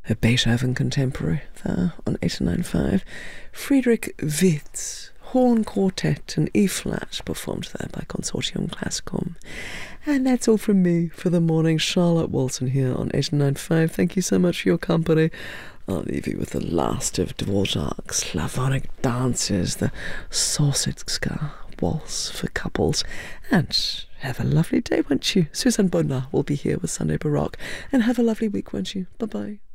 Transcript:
a Beethoven contemporary there on 89.5. Friedrich Witz, horn quartet and E-flat, performed there by Consortium Classicum. And that's all from me for the morning. Charlotte Walton here on 89.5. Thank you so much for your company. I'll leave you with the last of Dvorak's Slavonic dances, the Sorsitska Waltz for couples. And have a lovely day, won't you? Susan Bonar will be here with Sunday Baroque. And have a lovely week, won't you? Bye-bye.